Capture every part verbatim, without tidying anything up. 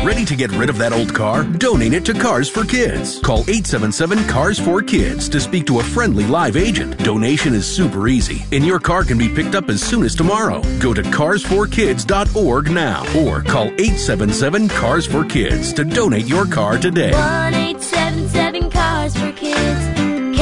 Ready to get rid of that old car? Donate it to Cars for Kids. Call eight seven seven, C A R S for Kids to speak to a friendly live agent. Donation is super easy, and your car can be picked up as soon as tomorrow. Go to cars for kids dot org now or call eight seven seven, C A R S for Kids to donate your car today. one eight seven seven, Cars for Kids.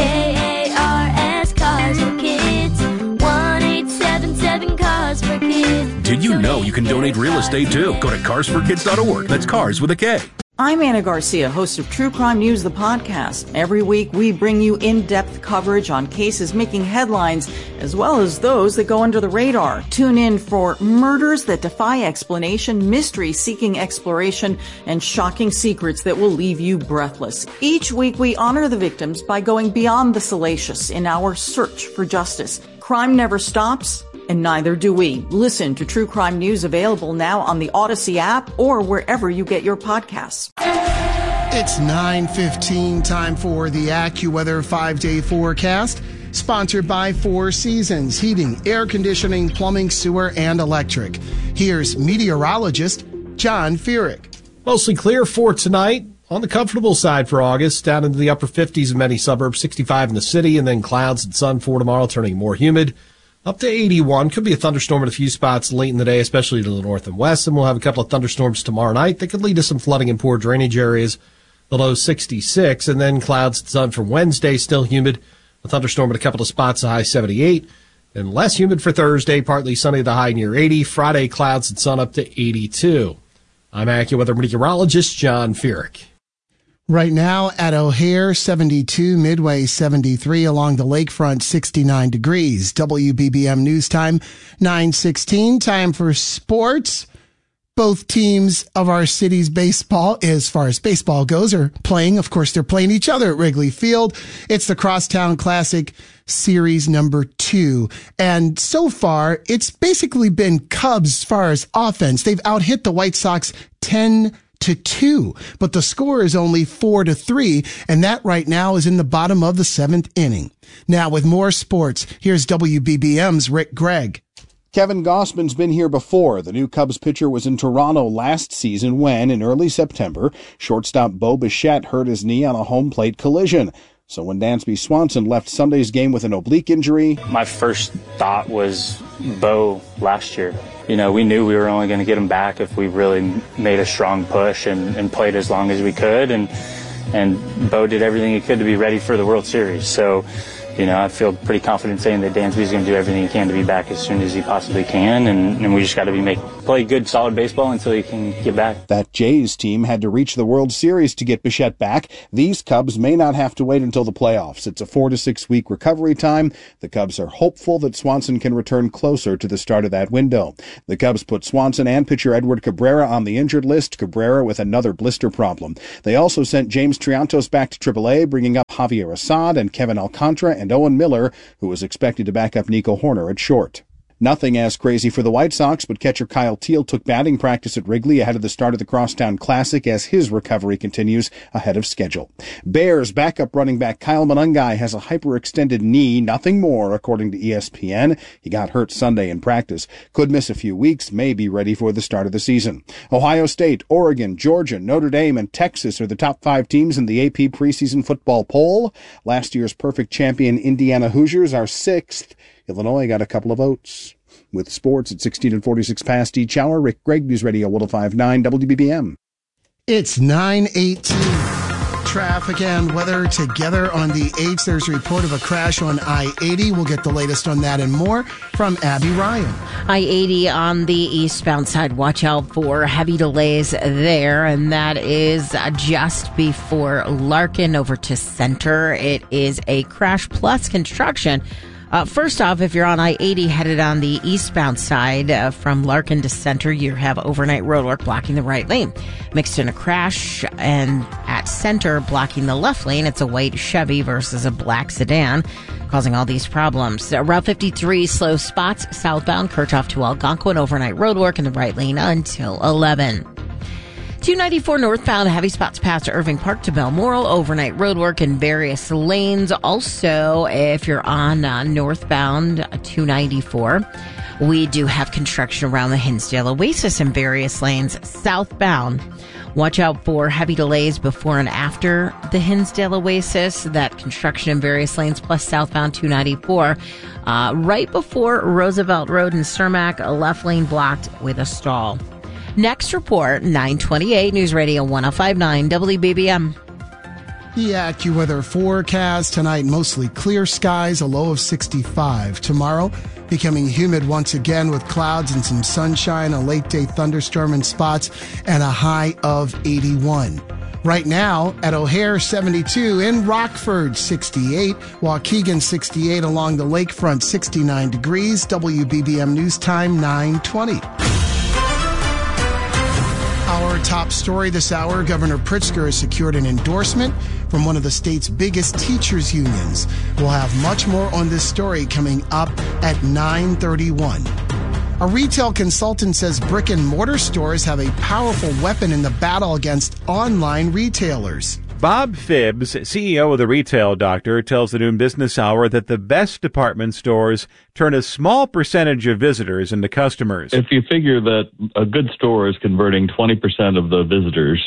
K A R S, Cars for Kids. one eight seven seven, Cars for Kids. Did you know you can donate real estate too? Go to cars for kids dot org. That's cars with a K. I'm Anna Garcia, host of True Crime News, the podcast. Every week, we bring you in-depth coverage on cases making headlines, as well as those that go under the radar. Tune in for murders that defy explanation, mysteries seeking exploration, and shocking secrets that will leave you breathless. Each week, we honor the victims by going beyond the salacious in our search for justice. Crime never stops, and neither do we. Listen to True Crime News, available now on the Odyssey app or wherever you get your podcasts. It's nine fifteen, time for the AccuWeather five-day forecast, sponsored by Four Seasons Heating, Air Conditioning, Plumbing, Sewer, and Electric. Here's meteorologist John Furyk. Mostly clear for tonight. On the comfortable side for August, down into the upper fifties in many suburbs, sixty-five in the city, and then clouds and sun for tomorrow, turning more humid. Up to eighty-one. Could be a thunderstorm in a few spots late in the day, especially to the north and west. And we'll have a couple of thunderstorms tomorrow night that could lead to some flooding in poor drainage areas. The low sixty-six. And then clouds and sun for Wednesday, still humid. A thunderstorm at a couple of spots, a high seventy-eight. And less humid for Thursday, partly sunny, the high near eighty. Friday, clouds and sun up to eighty-two. I'm AccuWeather meteorologist John Furyk. Right now at O'Hare, seventy-two, Midway, seventy-three, along the lakefront, sixty-nine degrees. W B B M News Time, nine sixteen. Time for sports. Both teams of our city's baseball, as far as baseball goes, are playing. Of course, they're playing each other at Wrigley Field. It's the Crosstown Classic Series number two. And so far, it's basically been Cubs as far as offense. They've out-hit the White Sox ten to two, but the score is only four to three, and that right now is in the bottom of the seventh inning. Now with more sports, here's W B B M's Rick Gregg. Kevin Gausman's been here before. The new Cubs pitcher was in Toronto last season when, in early September, shortstop Bo Bichette hurt his knee on a home plate collision. So when Dansby Swanson left Sunday's game with an oblique injury, my first thought was Bo last year. You know, we knew we were only going to get him back if we really made a strong push and, and played as long as we could. And and Bo did everything he could to be ready for the World Series. So, you know, I feel pretty confident saying that Dansby's going to do everything he can to be back as soon as he possibly can, and, and we just got to be make play good, solid baseball until he can get back. That Jays team had to reach the World Series to get Bichette back. These Cubs may not have to wait until the playoffs. It's a four to six week recovery time. The Cubs are hopeful that Swanson can return closer to the start of that window. The Cubs put Swanson and pitcher Edward Cabrera on the injured list, Cabrera with another blister problem. They also sent James Triantos back to triple A, bringing up Javier Assad and Kevin Alcantara and Owen Miller, who was expected to back up Nico Horner at short. Nothing as crazy for the White Sox, but catcher Kyle Teal took batting practice at Wrigley ahead of the start of the Crosstown Classic as his recovery continues ahead of schedule. Bears backup running back Kyle Monangai has a hyperextended knee, nothing more, according to E S P N. He got hurt Sunday in practice. Could miss a few weeks, may be ready for the start of the season. Ohio State, Oregon, Georgia, Notre Dame, and Texas are the top five teams in the A P preseason football poll. Last year's perfect champion Indiana Hoosiers are sixth. Illinois got a couple of votes. With sports at sixteen and forty-six past each hour, Rick Gregg, News Radio one oh five point nine W B B M. It's nine eighteen. Traffic and weather together on the eights. There's a report of a crash on I eighty. We'll get the latest on that and more from Abby Ryan. I eighty on the eastbound side. Watch out for heavy delays there, and that is just before Larkin over to Center. It is a crash plus construction. Uh, first off, if you're on I eighty headed on the eastbound side uh, from Larkin to Center, you have overnight roadwork blocking the right lane. Mixed in a crash, and at Center blocking the left lane, it's a white Chevy versus a black sedan, causing all these problems. Uh, Route fifty-three slow spots southbound Kirchhoff to Algonquin, overnight roadwork in the right lane until eleven. two ninety-four northbound, heavy spots past Irving Park to Balmoral, overnight roadwork in various lanes. Also, if you're on uh, northbound two ninety-four, we do have construction around the Hinsdale Oasis in various lanes. Southbound, watch out for heavy delays before and after the Hinsdale Oasis. That construction in various lanes, plus southbound two ninety-four. Uh, right before Roosevelt Road in Cermak, a left lane blocked with a stall. Next report, nine twenty-eight News Radio one oh five point nine W B B M. The AccuWeather forecast tonight, mostly clear skies, a low of sixty-five. Tomorrow, becoming humid once again with clouds and some sunshine, a late day thunderstorm in spots, and a high of eighty-one. Right now at O'Hare seventy-two, in Rockford sixty-eight, Waukegan sixty-eight, along the lakefront sixty-nine degrees. W B B M News Time nine twenty. Our top story this hour, Governor Pritzker has secured an endorsement from one of the state's biggest teachers unions. We'll have much more on this story coming up at nine thirty-one. A retail consultant says brick and mortar stores have a powerful weapon in the battle against online retailers. Bob Phibbs, C E O of the Retail Doctor, tells the Noon Business Hour that the best department stores turn a small percentage of visitors into customers. If you figure that a good store is converting twenty percent of the visitors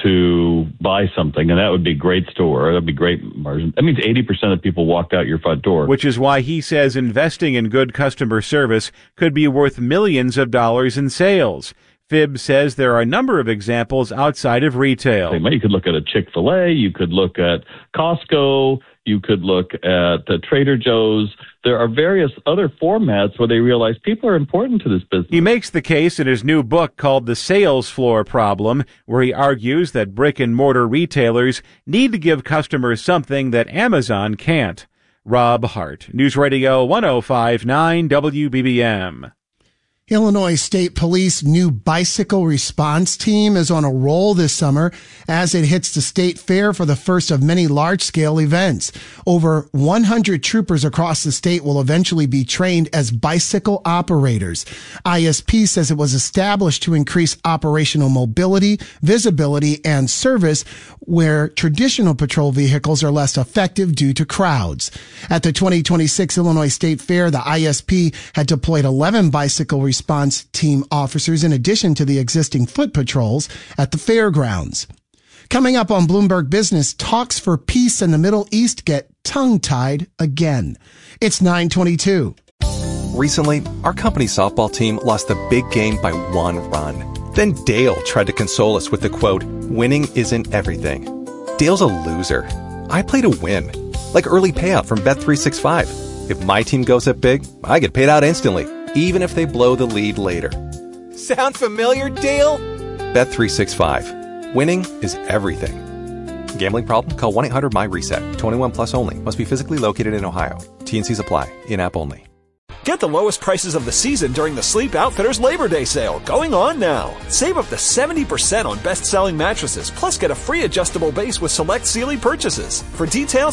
to buy something, and that would be a great store, that'd be great margin. That means eighty percent of people walked out your front door. Which is why he says investing in good customer service could be worth millions of dollars in sales. Phibbs says there are a number of examples outside of retail. You could look at a Chick-fil-A, you could look at Costco, you could look at uh, Trader Joe's. There are various other formats where they realize people are important to this business. He makes the case in his new book called The Sales Floor Problem, where he argues that brick-and-mortar retailers need to give customers something that Amazon can't. Rob Hart, News Radio one oh five point nine W B B M. Illinois State Police new bicycle response team is on a roll this summer as it hits the state fair for the first of many large-scale events. Over one hundred troopers across the state will eventually be trained as bicycle operators. I S P says it was established to increase operational mobility, visibility, and service where traditional patrol vehicles are less effective due to crowds. At the twenty twenty-six Illinois State Fair, the I S P had deployed eleven bicycle response team officers in addition to the existing foot patrols at the fairgrounds. Coming up on Bloomberg Business, talks for peace in the Middle East get tongue-tied again. It's nine twenty-two. Recently, our company softball team lost the big game by one run. Then Dale tried to console us with the quote, "Winning isn't everything." Dale's a loser. I play to win, like early payout from Bet three sixty-five. If my team goes up big, I get paid out instantly, even if they blow the lead later. Sound familiar, Dale? Bet three sixty-five. Winning is everything. Gambling problem? Call one eight hundred M Y reset. twenty-one plus only. Must be physically located in Ohio. T and Cs apply. In-app only. Get the lowest prices of the season during the Sleep Outfitters Labor Day sale, going on now. Save up to seventy percent on best-selling mattresses, plus get a free adjustable base with select Sealy purchases. For details,